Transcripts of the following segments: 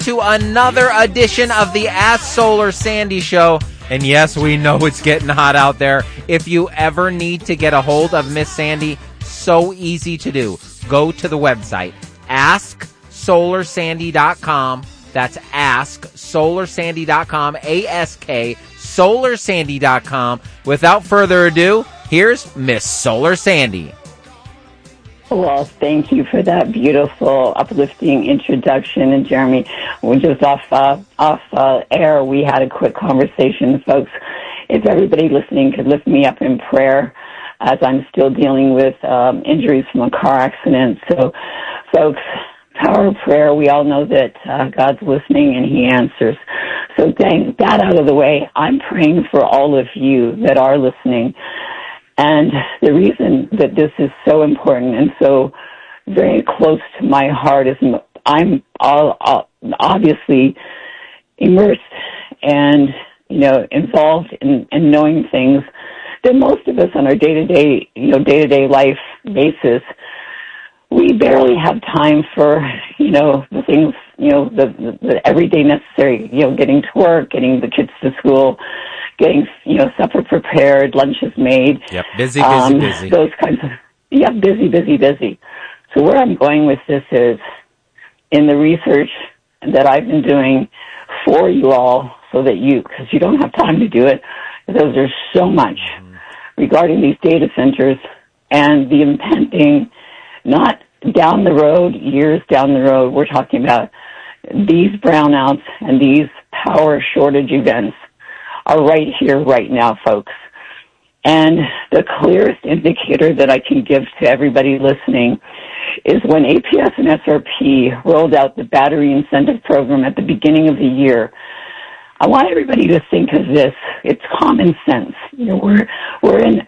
to another edition of the Ask Solar Sandy Show. And yes, we know it's getting hot out there. If you ever need to get a hold of Miss Sandy, so easy to do. Go to the website, AskSolarSandy.com. That's AskSolarSandy.com, A-S-K, SolarSandy.com. Without further ado, here's Miss Solar Sandy. Well, thank you for that beautiful, uplifting introduction. And Jeremy, we're just off air. We had a quick conversation, folks. If everybody listening could lift me up in prayer, as I'm still dealing with injuries from a car accident. So, folks, power of prayer. We all know that God's listening and He answers. So, getting that out of the way, I'm praying for all of you that are listening. And the reason that this is so important and so very close to my heart is I'm obviously immersed and, involved in knowing things that most of us on our day-to-day life basis, we barely have time for, the things, the everyday necessary, getting to work, getting the kids to school, getting, supper prepared, lunches made. Yep, busy. Those kinds of, busy. So where I'm going with this is in the research that I've been doing for you all so that because you don't have time to do it, because there's so much regarding these data centers and the impending, not down the road, years down the road, we're talking about these brownouts and these power shortage events are right here, right now, folks. And the clearest indicator that I can give to everybody listening is when APS and SRP rolled out the battery incentive program at the beginning of the year. I want everybody to think of this. It's common sense. We're in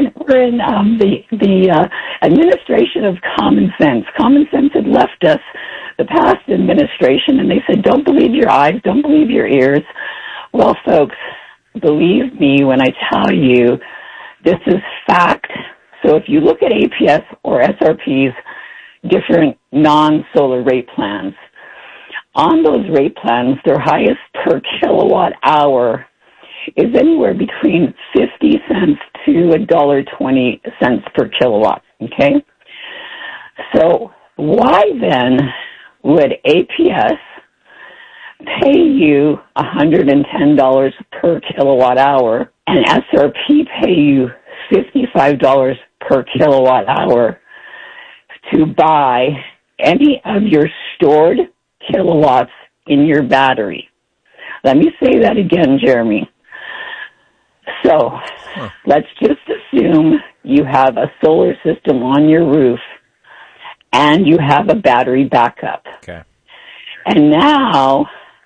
the administration of common sense. Common sense had left us, the past administration, and they said, don't believe your eyes, don't believe your ears. Well, folks, believe me when I tell you this is fact. So if you look at APS or SRP's different non-solar rate plans, on those rate plans, their highest per kilowatt hour is anywhere between 50 cents to $1.20 per kilowatt, okay? So why then would APS pay you $110 per kilowatt hour and SRP pay you $55 per kilowatt hour to buy any of your stored kilowatts in your battery? Let me say that again, Jeremy. So let's just assume you have a solar system on your roof and you have a battery backup. Okay. And now,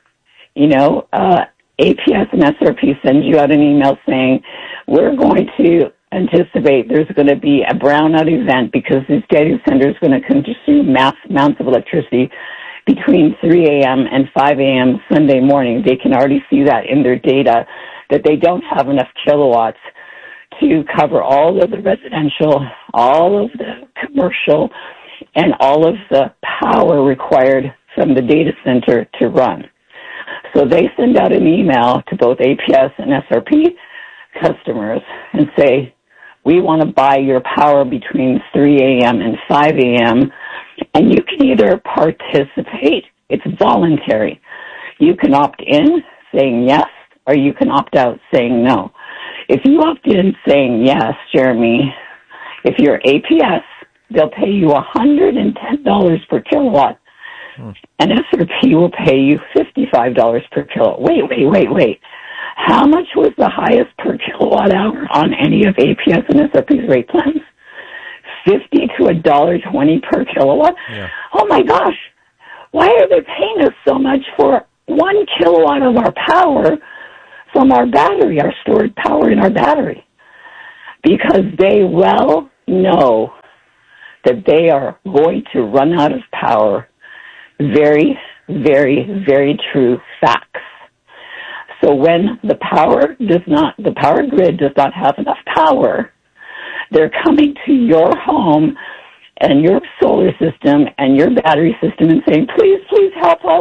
APS and SRP sends you out an email saying, we're going to anticipate there's going to be a brownout event because this data center is going to consume mass amounts of electricity between 3 a.m. and 5 a.m. Sunday morning. They can already see that in their data, that they don't have enough kilowatts to cover all of the residential, all of the commercial, and all of the power required from the data center to run. So they send out an email to both APS and SRP customers and say, we want to buy your power between 3 a.m. and 5 a.m., and you can either participate, it's voluntary. You can opt in, saying yes, or you can opt out, saying no. If you opt in saying yes, Jeremy, if you're APS, they'll pay you $110 per kilowatt, and SRP will pay you $55 per kilowatt. Wait. How much was the highest per kilowatt hour on any of APS and SRP's rate plans? $50 to $1.20 per kilowatt? Yeah. Oh my gosh. Why are they paying us so much for 1 kilowatt of our power from our battery, our stored power in our battery? Because they well know that they are going to run out of power. Very, very, very true facts. So when the power grid does not have enough power, they're coming to your home and your solar system and your battery system and saying, please help us.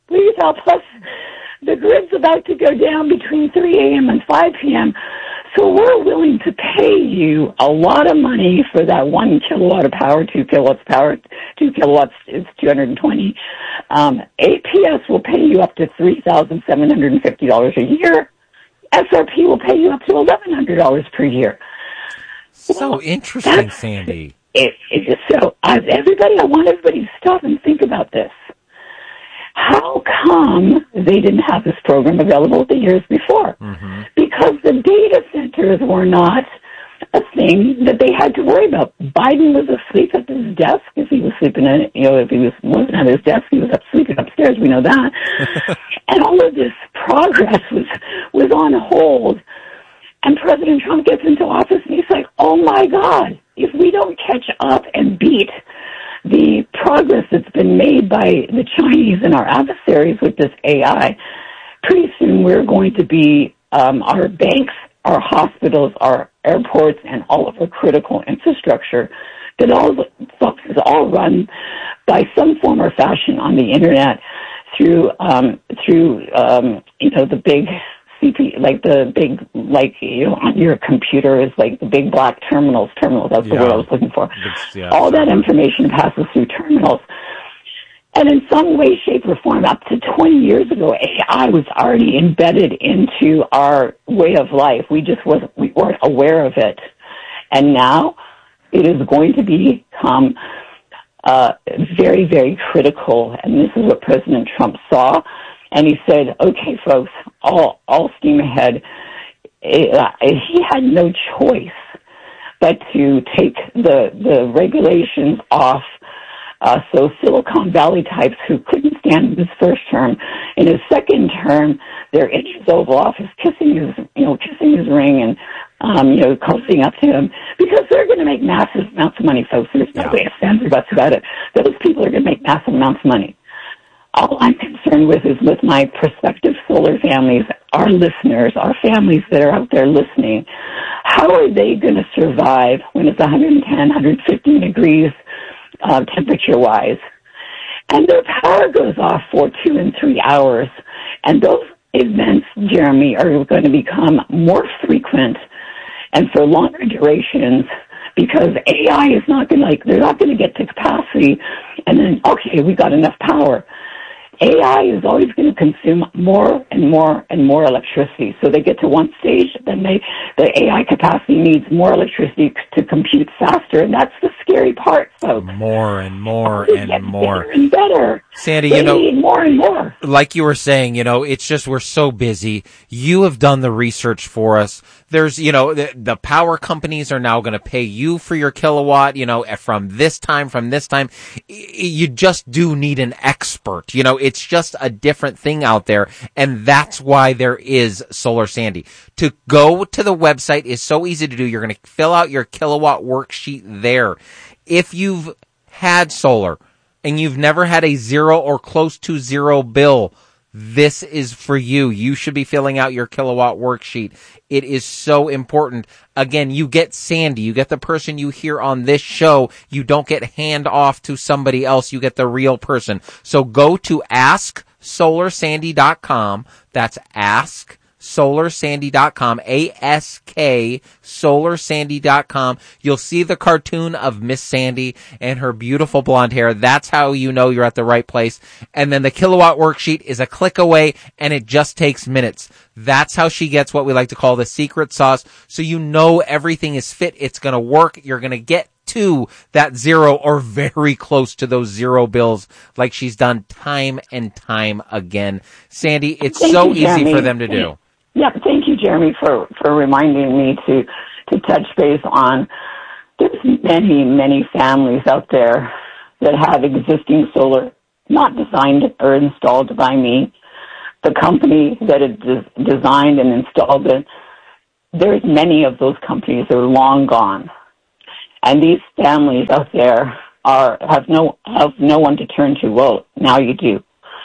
Please help us. The grid's about to go down between 3 a.m. and 5 p.m., so we're willing to pay you a lot of money for that 1 kilowatt of power, 2 kilowatts power. 2 kilowatts is 220. APS will pay you up to $3,750 a year. SRP will pay you up to $1,100 per year. So interesting, Sandy. Everybody, I want everybody to stop and think about this. How come they didn't have this program available the years before? Mm-hmm. Because the data centers were not a thing that they had to worry about. Biden was asleep at his desk. If he was sleeping if he wasn't at his desk, he was up sleeping upstairs. We know that. And all of this progress was on hold. And President Trump gets into office and he's like, oh my God, if we don't catch up and beat the progress that's been made by the Chinese and our adversaries with this AI, pretty soon we're going to be, our banks, our hospitals, our airports, and all of our critical infrastructure that is all run by some form or fashion on the internet through the big CP, like the big, on your computer is like the big black terminals, that's the word I was looking for. All that information passes through terminals. And in some way, shape, or form, up to 20 years ago, AI was already embedded into our way of life. We weren't aware of it. And now it is going to become very, very critical. And this is what President Trump saw. And he said, okay, folks, all steam ahead. He had no choice but to take the regulations off. So Silicon Valley types who couldn't stand his first term, in his second term, they're in his Oval Office kissing his ring and, cozying up to him because they're going to make massive amounts of money, folks. There's no way of stands or buts about it. Those people are going to make massive amounts of money. All I'm concerned with is with my prospective solar families, our listeners, our families that are out there listening. How are they going to survive when it's 110, 115 degrees temperature-wise? And their power goes off for 2 and 3 hours. And those events, Jeremy, are going to become more frequent and for longer durations because AI is not going to, they're not going to get to capacity and then, okay, we got enough power. AI is always going to consume more and more and more electricity. So they get to one stage, then the AI capacity needs more electricity to compute faster, and that's the scary part, folks. More and more and more. Better and better. Sandy, they need more and more. Like you were saying, it's just we're so busy. You have done the research for us. There's, the power companies are now going to pay you for your kilowatt, from this time. You just do need an expert. It's just a different thing out there. And that's why there is Solar Sandy. To go to the website is so easy to do. You're going to fill out your kilowatt worksheet there. If you've had solar and you've never had a zero or close to zero bill, this is for you. You should be filling out your kilowatt worksheet. It is so important. Again, you get Sandy. You get the person you hear on this show. You don't get hand off to somebody else. You get the real person. So go to AskSolarSandy.com. That's AskSolarSandy.com. ASK SolarSandy.com. You'll see the cartoon of Miss Sandy and her beautiful blonde hair. That's how you know you're at the right place. And then the kilowatt worksheet is a click away and it just takes minutes. That's how she gets what we like to call the secret sauce. So you know everything is fit. It's going to work. You're going to get to that zero or very close to those zero bills like she's done time and time again. Sandy, it's so easy for them to do. Yeah, thank you, Jeremy, for reminding me to touch base on. There's many, many families out there that have existing solar, not designed or installed by me. The company that had designed and installed it, there's many of those companies that are long gone. And these families out there have no one to turn to. Well, now you do.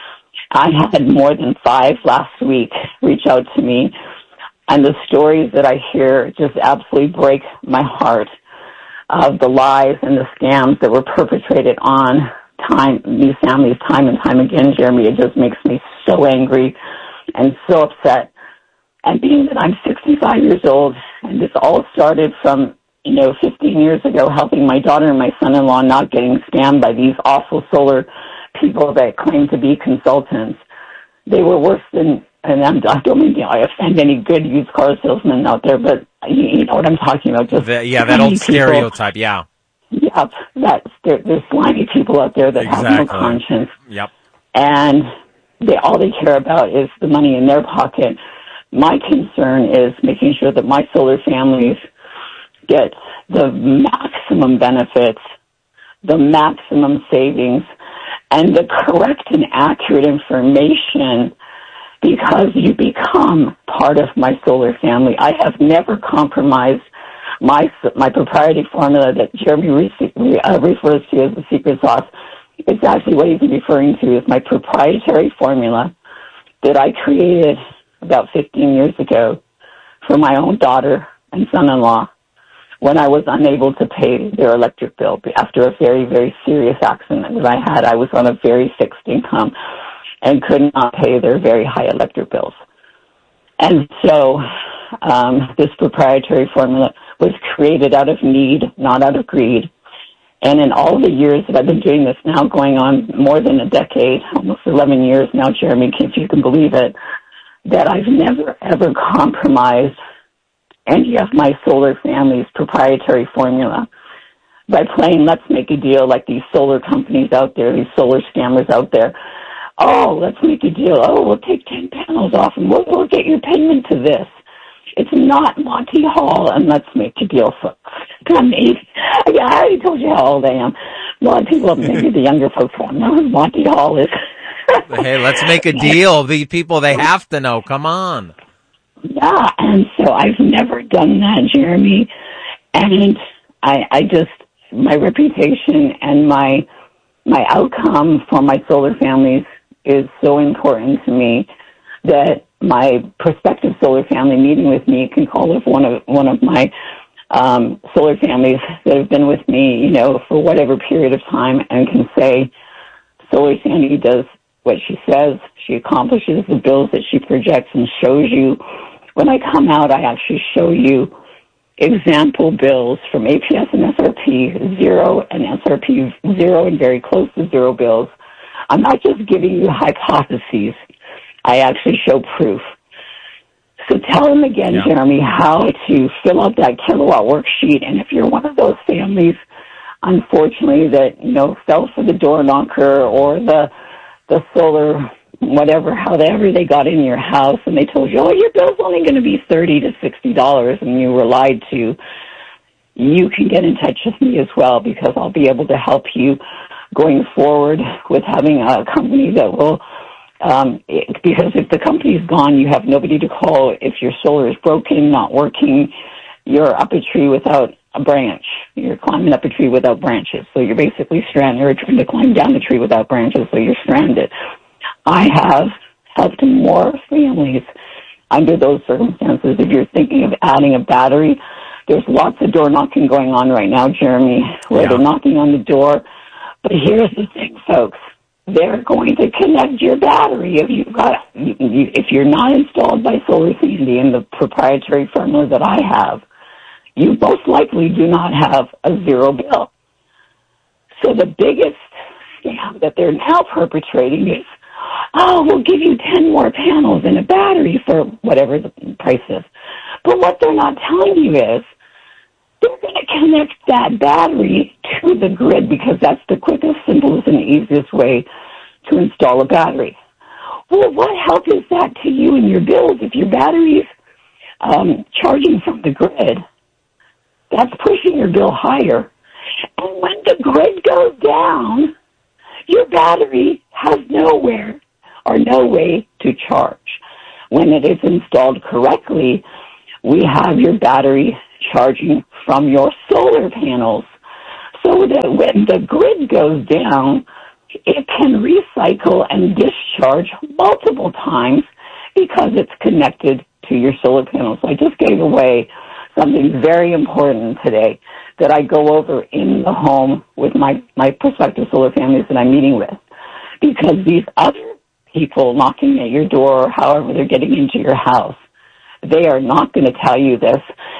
I had more than 5 last week reach out to me, and the stories that I hear just absolutely break my heart of the lies and the scams that were perpetrated on these families time and time again, Jeremy. It just makes me so angry and so upset. And being that I'm 65 years old, and this all started from, 15 years ago, helping my daughter and my son-in-law not getting scammed by these awful solar people that claim to be consultants. They were worse than, and I don't mean I offend any good used car salesmen out there, but you know what I'm talking about. Just that old stereotype, yeah. Yep, there's slimy people out there that have no conscience. Yep. And all they care about is the money in their pocket. My concern is making sure that my solar families get the maximum benefits, the maximum savings, and the correct and accurate information, because you become part of my solar family. I have never compromised my proprietary formula that Jeremy refers to as the secret sauce. It's actually what he's referring to is my proprietary formula that I created about 15 years ago for my own daughter and son-in-law when I was unable to pay their electric bill. After a very, very serious accident that I had, I was on a very fixed income and could not pay their very high electric bills. And so this proprietary formula was created out of need, not out of greed. And in all the years that I've been doing this now, going on more than a decade, almost 11 years now, Jeremy, if you can believe it, that I've never, ever compromised any of my solar family's proprietary formula by playing let's make a deal like these solar companies out there, these solar scammers out there. Oh, let's make a deal. Oh, we'll take 10 panels off and we'll get your payment to this. It's not Monty Hall and let's make a deal, folks. I already told you how old I am. A lot of people, maybe the younger folks won't know who Monty Hall is. Hey, let's make a deal. These people, they have to know. Come on. Yeah, and so I've never done that, Jeremy. And I just, my reputation and my outcome for my solar families is so important to me that my prospective solar family meeting with me can call up one of my solar families that have been with me, for whatever period of time, and can say, Solar Sandy does what she says. She accomplishes the bills that she projects and shows you. When I come out, I actually show you example bills from APS and SRP 0 and SRP 0 and very close to 0 bills. I'm not just giving you hypotheses. I actually show proof. So tell them again, Jeremy, how to fill out that kilowatt worksheet. And if you're one of those families, unfortunately, that, fell for the door knocker or the solar however they got in your house, and they told you, oh, your bill's only going to be $30 to $60, and you were lied to, you can get in touch with me as well, because I'll be able to help you going forward with having a company that will, because if the company's gone, you have nobody to call. If your solar is broken, not working, you're up a tree without a branch. You're climbing up a tree without branches, so you're basically stranded. You're trying to climb down a tree without branches, so you're stranded. I have helped more families under those circumstances. If you're thinking of adding a battery, there's lots of door knocking going on right now, Jeremy, where they're knocking on the door. But here's the thing, folks. They're going to connect your battery if you're not installed by Solar Sandy and the proprietary formula that I have. You most likely do not have a 0 bill. So the biggest scam that they're now perpetrating is, oh, we'll give you 10 more panels and a battery for whatever the price is. But what they're not telling you is they're going to connect that battery to the grid, because that's the quickest, simplest, and easiest way to install a battery. Well, what help is that to you and your bills if your battery's charging from the grid? That's pushing your bill higher. And when the grid goes down, your battery has nowhere or no way to charge. When it is installed correctly, we have your battery charging from your solar panels, so that when the grid goes down, it can recycle and discharge multiple times because it's connected to your solar panels. So I just gave away something very important today that I go over in the home with my prospective solar families that I'm meeting with. Because these other people knocking at your door, or however they're getting into your house, they are not going to tell you this.